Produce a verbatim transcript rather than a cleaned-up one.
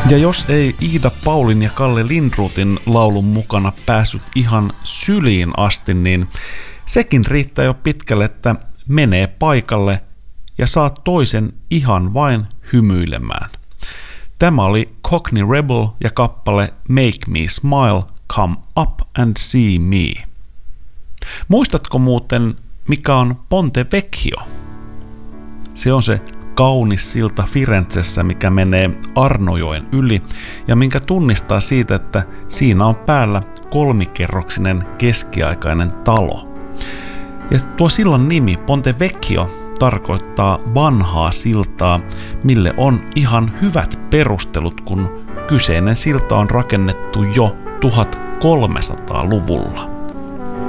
Ja jos ei Iida Paulin ja Kalle Lindruthin laulun mukana päässyt ihan syliin asti, niin sekin riittää jo pitkälle, että menee paikalle ja saa toisen ihan vain hymyilemään. Tämä oli Cockney Rebel ja kappale Make Me Smile, Come Up and See Me. Muistatko muuten, mikä on Ponte Vecchio? Se on se kaunis silta Firenzessä, mikä menee Arnojoen yli ja minkä tunnistaa siitä, että siinä on päällä kolmikerroksinen keskiaikainen talo. Ja tuo sillan nimi Ponte Vecchio tarkoittaa vanhaa siltaa, mille on ihan hyvät perustelut, kun kyseinen silta on rakennettu jo tuhatkolmesataaluvulla.